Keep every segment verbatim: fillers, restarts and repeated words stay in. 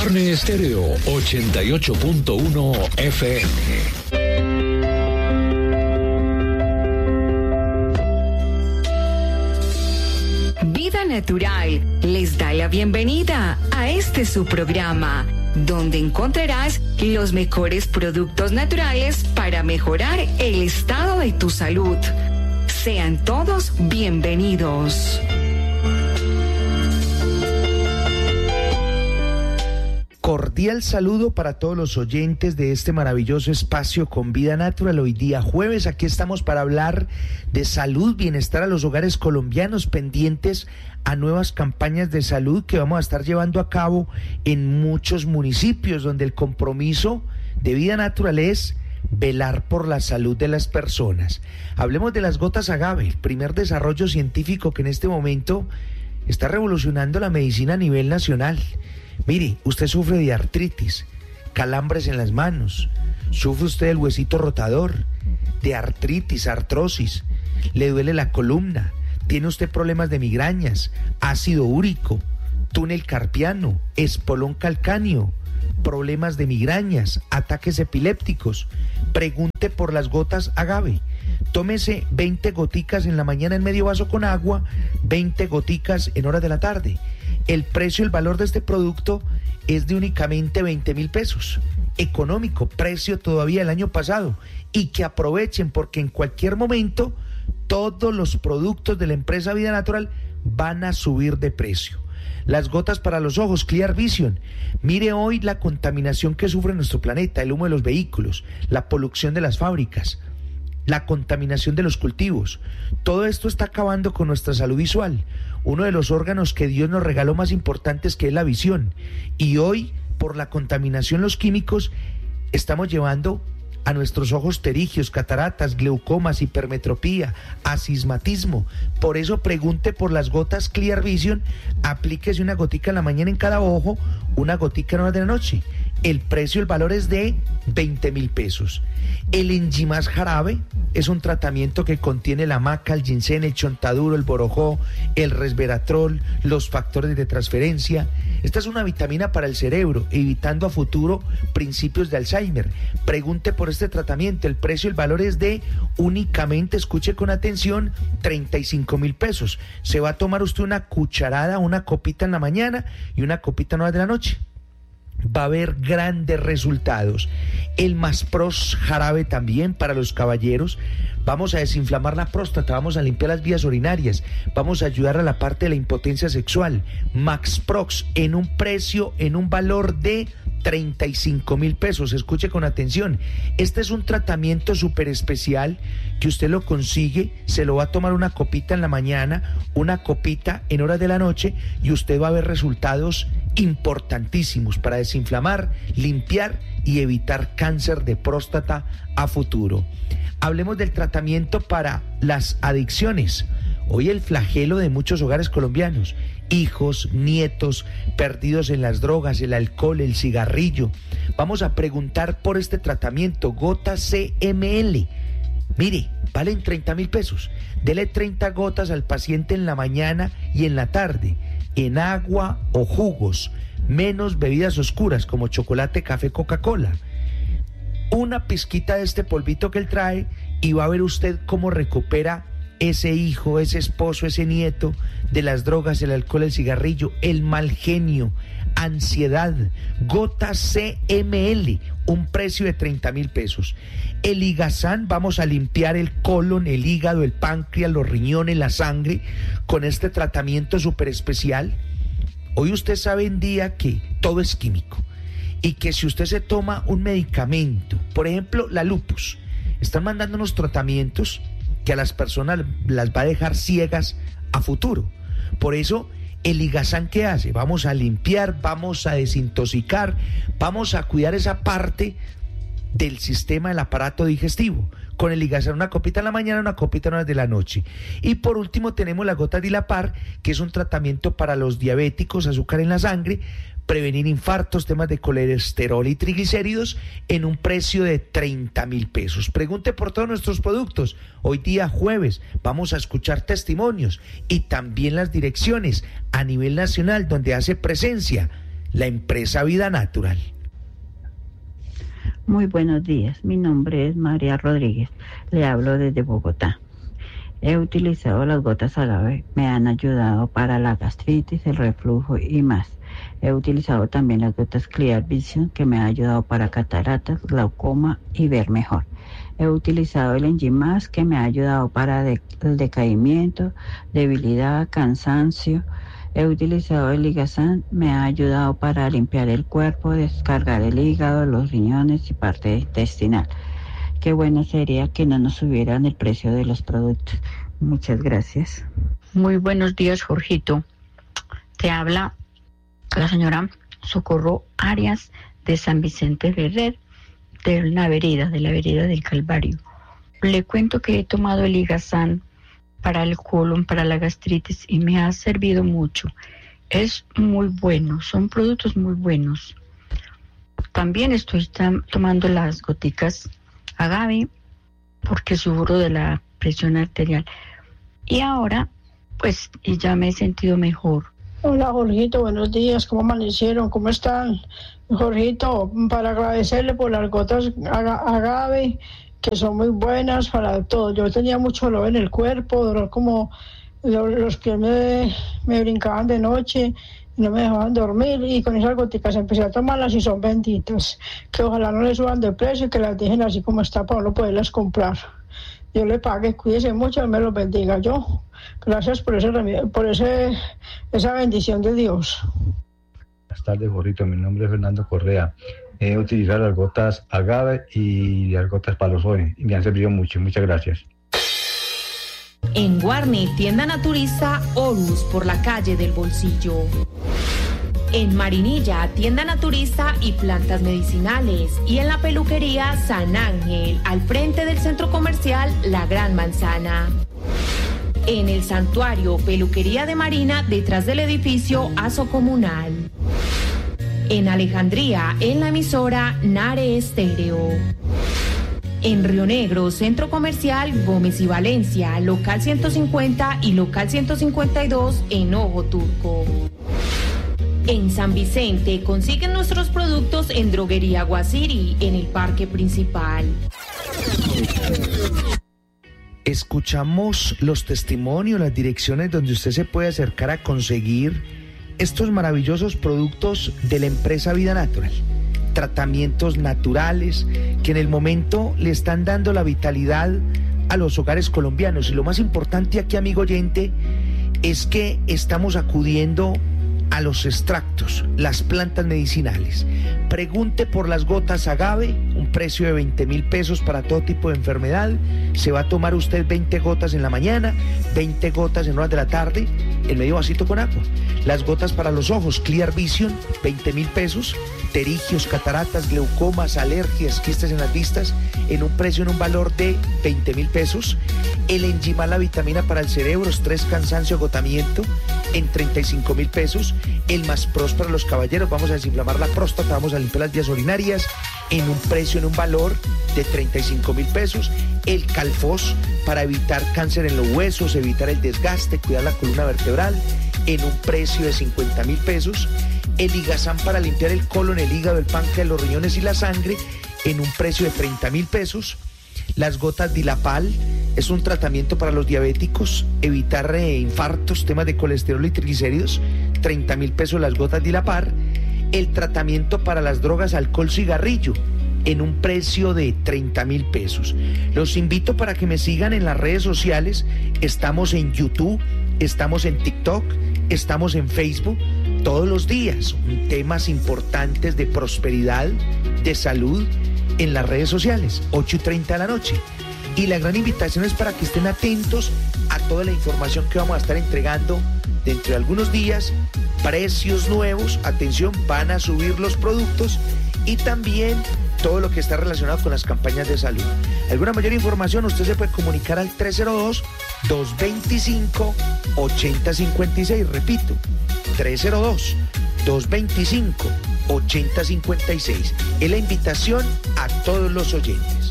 Carne Estéreo ochenta y ocho punto uno F M. Vida Natural les da la bienvenida a este su programa, donde encontrarás los mejores productos naturales para mejorar el estado de tu salud. Sean todos bienvenidos. Cordial saludo para todos los oyentes de este maravilloso espacio con Vida Natural. Hoy día jueves, aquí estamos para hablar de salud, bienestar a los hogares colombianos, pendientes a nuevas campañas de salud que vamos a estar llevando a cabo en muchos municipios, donde el compromiso de Vida Natural es velar por la salud de las personas. Hablemos de las gotas agave, el primer desarrollo científico que en este momento está revolucionando la medicina a nivel nacional. Mire, usted sufre de artritis, calambres en las manos, sufre usted del huesito rotador, de artritis, artrosis, le duele la columna, tiene usted problemas de migrañas, ácido úrico, túnel carpiano, espolón calcáneo, problemas de migrañas, ataques epilépticos. Pregunte por las gotas agave. Tómese veinte goticas en la mañana en medio vaso con agua, veinte goticas en horas de la tarde. El precio, el valor de este producto es de únicamente veinte mil pesos. Económico, precio todavía del año pasado. Y que aprovechen, porque en cualquier momento todos los productos de la empresa Vida Natural van a subir de precio. Las gotas para los ojos, Clear Vision. Mire hoy la contaminación que sufre nuestro planeta, el humo de los vehículos, la polución de las fábricas, la contaminación de los cultivos. Todo esto está acabando con nuestra salud visual, uno de los órganos que Dios nos regaló más importantes, que es la visión. Y hoy, por la contaminación, los químicos, estamos llevando a nuestros ojos pterigios, cataratas, glaucomas, hipermetropía, astigmatismo. Por eso pregunte por las gotas Clear Vision, aplíquese una gotica en la mañana en cada ojo, una gotica en horas de la noche. El precio, el valor es de veinte mil pesos. El Enjimás jarabe es un tratamiento que contiene la maca, el ginseng, el chontaduro, el borojó, el resveratrol, los factores de transferencia. Esta es una vitamina para el cerebro, evitando a futuro principios de Alzheimer. Pregunte por este tratamiento. El precio, el valor es de únicamente, escuche con atención, treinta y cinco mil pesos. Se va a tomar usted una cucharada, una copita en la mañana y una copita en horas de la noche. Va a haber grandes resultados. El Maspros jarabe también para los caballeros. Vamos a desinflamar la próstata, vamos a limpiar las vías urinarias, vamos a ayudar a la parte de la impotencia sexual. Maxprox en un precio, en un valor de treinta y cinco mil pesos. Escuche con atención. Este es un tratamiento súper especial que usted lo consigue, se lo va a tomar una copita en la mañana, una copita en horas de la noche, y usted va a ver resultados importantísimos para desinflamar, limpiar y evitar cáncer de próstata a futuro. Hablemos del tratamiento para las adicciones. Hoy el flagelo de muchos hogares colombianos, hijos, nietos, perdidos en las drogas, el alcohol, el cigarrillo. Vamos a preguntar por este tratamiento, Gota C M L. Mire, valen treinta mil pesos. Dele treinta gotas al paciente en la mañana y en la tarde, en agua o jugos, menos bebidas oscuras como chocolate, café, Coca-Cola. Una pizquita de este polvito que él trae y va a ver usted cómo recupera ese hijo, ese esposo, ese nieto de las drogas, el alcohol, el cigarrillo, el mal genio, ansiedad. Gota C M L, un precio de treinta mil pesos. El Ligazán, vamos a limpiar el colon, el hígado, el páncreas, los riñones, la sangre con este tratamiento súper especial. Hoy usted sabe en día que todo es químico y que si usted se toma un medicamento, por ejemplo la lupus, están mandando unos tratamientos que a las personas las va a dejar ciegas a futuro. Por eso el Ligazán, ¿qué hace? Vamos a limpiar, vamos a desintoxicar, vamos a cuidar esa parte del sistema del aparato digestivo. Con el Ligazán, una copita en la mañana, una copita en horas de la noche. Y por último tenemos la gota Dilapar, que es un tratamiento para los diabéticos, azúcar en la sangre, prevenir infartos, temas de colesterol y triglicéridos, en un precio de treinta mil pesos. Pregunte por todos nuestros productos. Hoy día jueves vamos a escuchar testimonios y también las direcciones a nivel nacional donde hace presencia la empresa Vida Natural. Muy buenos días, mi nombre es María Rodríguez, le hablo desde Bogotá. He utilizado las gotas agave, me han ayudado para la gastritis, el reflujo y más. He utilizado también las gotas Clear Vision, que me ha ayudado para cataratas, glaucoma y ver mejor. He utilizado el Enzymas, que me ha ayudado para de- el decaimiento, debilidad, cansancio. He utilizado el Ligasan, me ha ayudado para limpiar el cuerpo, descargar el hígado, los riñones y parte intestinal. Qué bueno sería que no nos subieran el precio de los productos. Muchas gracias. Muy buenos días, Jorgito. Te habla la señora Socorro Arias de San Vicente Ferrer, de la vereda, de la vereda del Calvario. Le cuento que he tomado el Ligasan para el colon, para la gastritis, y me ha servido mucho. Es muy bueno, son productos muy buenos. También estoy tam- tomando las goticas agave porque sufro de la presión arterial. Y ahora, pues, y ya me he sentido mejor. Hola Jorgito, buenos días, ¿cómo amanecieron? ¿Cómo están? Jorgito, para agradecerle por las gotas aga- agave, que son muy buenas para todo. Yo tenía mucho dolor en el cuerpo, dolor como lo- los pies me, me brincaban de noche, y no me dejaban dormir, y con esas goticas empecé a tomarlas y son benditas. Que ojalá no les suban de precio y que las dejen así como está para no poderlas comprar. Yo le pague, cuídese mucho, Dios me los bendiga. Yo, gracias por ese remi- por ese esa bendición de Dios. Buenas tardes, Jorgito. Mi nombre es Fernando Correa. He utilizado las gotas agave y las gotas palozoe y me han servido mucho. Muchas gracias. En Guarne, tienda naturista Horus por la calle del Bolsillo. En Marinilla, tienda naturista y plantas medicinales. Y en la peluquería San Ángel, al frente del centro comercial La Gran Manzana. En el santuario Peluquería de Marina, detrás del edificio Aso Comunal. En Alejandría, en la emisora Nare Estéreo. En Río Negro, Centro Comercial Gómez y Valencia, local ciento cincuenta y local ciento cincuenta y dos en Ojo Turco. En San Vicente, consiguen nuestros productos en Droguería Guasiri, en el parque principal. Escuchamos los testimonios, las direcciones donde usted se puede acercar a conseguir estos maravillosos productos de la empresa Vida Natural. Tratamientos naturales que en el momento le están dando la vitalidad a los hogares colombianos. Y lo más importante aquí, amigo oyente, es que estamos acudiendo a los extractos, las plantas medicinales. Pregunte por las gotas agave, un precio de veinte mil pesos para todo tipo de enfermedad. Se va a tomar usted veinte gotas en la mañana, veinte gotas en horas de la tarde, en medio vasito con agua. Las gotas para los ojos, Clear Vision, veinte mil pesos. Pterigios, cataratas, glaucomas, alergias, quistes en las vistas, en un precio, en un valor de veinte mil pesos. El Enzymas, la vitamina para el cerebro, estrés, cansancio, agotamiento, en treinta y cinco mil pesos. El Más Pros para los caballeros, vamos a desinflamar la próstata, vamos a limpiar las vías urinarias, en un precio, en un valor de treinta y cinco mil pesos. El Calfos para evitar cáncer en los huesos, evitar el desgaste, cuidar la columna vertebral, en un precio de cincuenta mil pesos. El Ligasan para limpiar el colon, el hígado, el páncreas, los riñones y la sangre, en un precio de treinta mil pesos. Las gotas Dilapal es un tratamiento para los diabéticos, evitar eh, infartos, temas de colesterol y triglicéridos, treinta mil pesos las gotas Dilapar. El tratamiento para las drogas, alcohol, cigarrillo, en un precio de treinta mil pesos. Los invito para que me sigan en las redes sociales. Estamos en YouTube, estamos en TikTok, estamos en Facebook. Todos los días, temas importantes de prosperidad, de salud, en las redes sociales, ocho y treinta de la noche. Y la gran invitación es para que estén atentos a toda la información que vamos a estar entregando dentro de algunos días. Precios nuevos, atención, van a subir los productos, y también todo lo que está relacionado con las campañas de salud. ¿Alguna mayor información? Usted se puede comunicar al tres cero dos, dos dos cinco, ocho cero cinco seis. Repito, tres cero dos, dos dos cinco, ocho cero cinco seis. Es la invitación a todos los oyentes.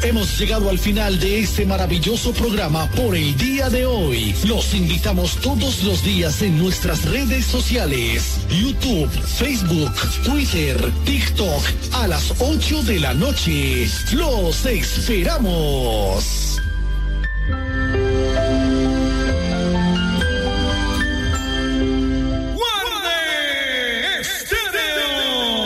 Hemos llegado al final de este maravilloso programa por el día de hoy. Los invitamos todos los días en nuestras redes sociales, YouTube, Facebook, Twitter, TikTok, a las ocho de la noche. ¡Los esperamos!